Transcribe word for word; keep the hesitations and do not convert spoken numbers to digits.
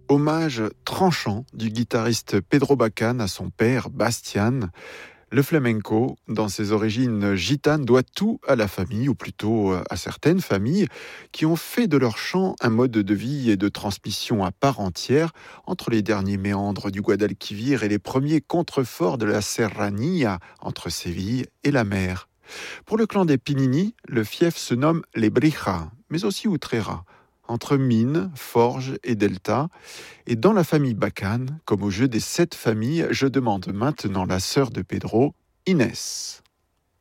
Hommage tranchant du guitariste Pedro Bacán à son père Bastián. Le flamenco, dans ses origines gitanes, doit tout à la famille, ou plutôt à certaines familles, qui ont fait de leur chant un mode de vie et de transmission à part entière entre les derniers méandres du Guadalquivir et les premiers contreforts de la Serranía, entre Séville et la mer. Pour le clan des Pinini, le fief se nomme les Brija, mais aussi Utrera, entre mines, forges et delta. Et dans la famille Bacán, comme au jeu des sept familles, je demande maintenant la sœur de Pedro, Inès.